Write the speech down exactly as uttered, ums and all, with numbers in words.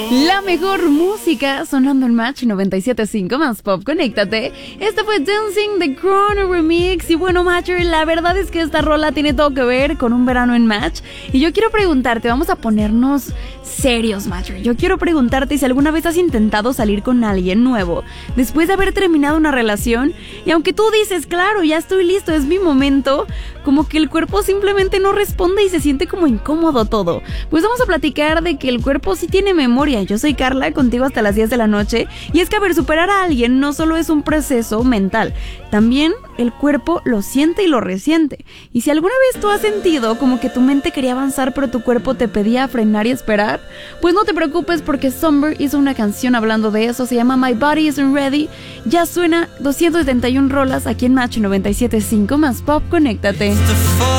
La mejor música sonando en Match noventa y siete punto cinco más Pop, conéctate. Esta fue Dancing the Crown Remix. Y bueno, Matcher, la verdad es que esta rola tiene todo que ver con un verano en Match. Y yo quiero preguntarte, vamos a ponernos serios, Matcher. Yo quiero preguntarte si alguna vez has intentado salir con alguien nuevo después de haber terminado una relación. Y aunque tú dices, claro, ya estoy listo, es mi momento, como que el cuerpo simplemente no responde y se siente como incómodo todo. Pues vamos a platicar de que el cuerpo sí tiene memoria. Yo soy Carla, contigo hasta las diez de la noche. Y es que, a ver, superar a alguien no solo es un proceso mental, también el cuerpo lo siente y lo resiente. Y si alguna vez tú has sentido como que tu mente quería avanzar pero tu cuerpo te pedía frenar y esperar, pues no te preocupes, porque Somber hizo una canción hablando de eso. Se llama My Body Isn't Ready. Ya suena doscientas setenta y una rolas aquí en Match noventa y siete punto cinco más Pop, conéctate.